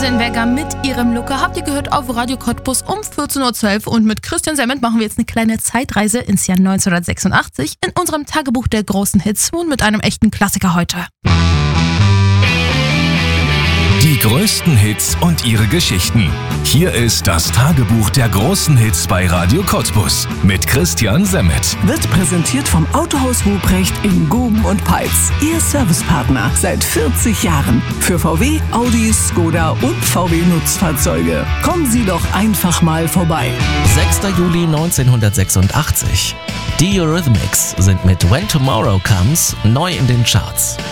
Leuenberger mit ihrem Looker habt ihr gehört auf Radio Cottbus um 14.12 Uhr. Und mit Christian Semmert machen wir jetzt eine kleine Zeitreise ins Jahr 1986 in unserem Tagebuch der großen Hits und mit einem echten Klassiker heute. Die größten Hits und ihre Geschichten. Hier ist das Tagebuch der großen Hits bei Radio Cottbus mit Christian Semmert. Wird präsentiert vom Autohaus Ruprecht in Guben und Peitz. Ihr Servicepartner seit 40 Jahren. Für VW, Audi, Skoda und VW Nutzfahrzeuge. Kommen Sie doch einfach mal vorbei. 6. Juli 1986. Die Eurythmics sind mit When Tomorrow Comes neu in den Charts.